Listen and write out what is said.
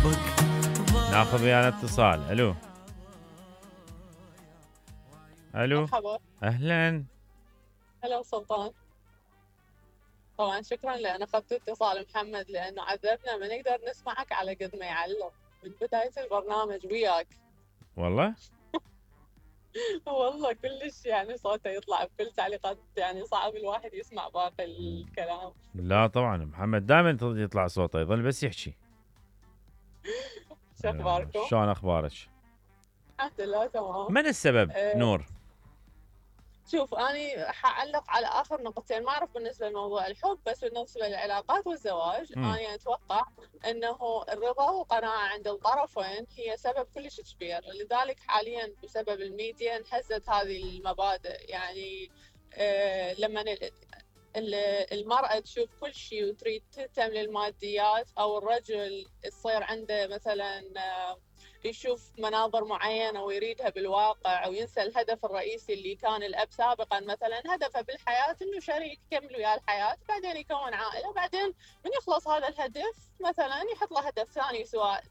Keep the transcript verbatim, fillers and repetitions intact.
ناخذ ويانا اتصال. الو الو مرحبا. اهلا. هلا سلطان. طبعا شكرا لأن أخذت اتصال محمد، لأنه عذبنا ما نقدر نسمعك على قد ما يعلق من بداية البرنامج وياك. والله والله كلش يعني صوته يطلع بكل تعليقات، يعني صعب الواحد يسمع باقي الكلام. لا طبعا محمد دائما يطلع صوته، يظل بس يحكي. شو آه، أخباركم؟ شلون اخبارك؟ الحمد لله تمام. من السبب أه نور؟ شوف، أنا حأعلق على آخر نقطتين، ما أعرف بالنسبة لموضوع الحب، بس بالنسبة للعلاقات والزواج مم. أنا أتوقع أنه الرضا والقناعة عند الطرفين هي سبب كلش كبير، لذلك حاليا بسبب الميديا انهزت هذه المبادئ. يعني أه لما المرأة تشوف كل شيء وتريد تهتم للماديات، أو الرجل تصير عنده مثلا آه، يشوف مناظر معينة ويريدها بالواقع، وينسى الهدف الرئيسي اللي كان الأب سابقا مثلا هدفه بالحياة إنه شريك يكمل وياه الحياة، بعدين يكون عائلة، بعدين من يخلص هذا الهدف مثلا يحط له هدف ثاني، سواء